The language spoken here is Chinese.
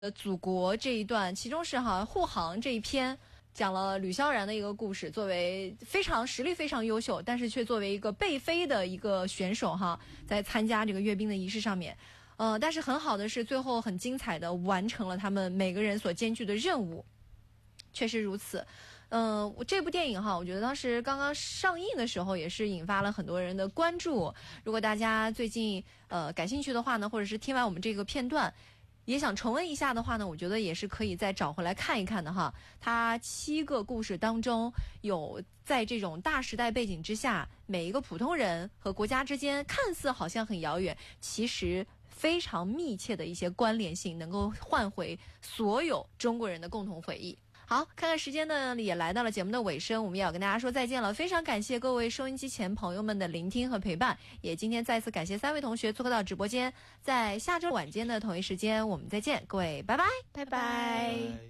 祖国这一段，其中是护航这一篇讲了吕萧然的一个故事，作为实力非常优秀，但是却作为一个被飞的一个选手在参加这个阅兵的仪式上面，但是很好的是最后很精彩的完成了他们每个人所艰巨的任务，确实如此。这部电影我觉得当时刚刚上映的时候也是引发了很多人的关注。如果大家最近感兴趣的话呢，或者是听完我们这个片段也想重温一下的话呢，我觉得也是可以再找回来看一看的它7个故事当中有在这种大时代背景之下，每一个普通人和国家之间看似好像很遥远，其实非常密切的一些关联性，能够唤回所有中国人的共同回忆。好，看看时间呢，也来到了节目的尾声，我们也要跟大家说再见了。非常感谢各位收音机前朋友们的聆听和陪伴，也今天再次感谢3位同学做客到直播间，在下周晚间的同一时间我们再见，各位拜拜， 拜拜。